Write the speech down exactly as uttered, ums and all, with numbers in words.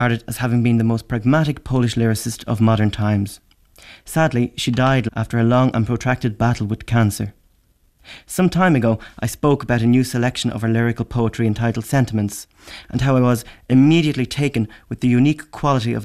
regarded as having been the most pragmatic Polish lyricist of modern times. Sadly, she died after a long and protracted battle with cancer. Some time ago, I spoke about a new selection of her lyrical poetry entitled Sentiments, and how I was immediately taken with the unique quality of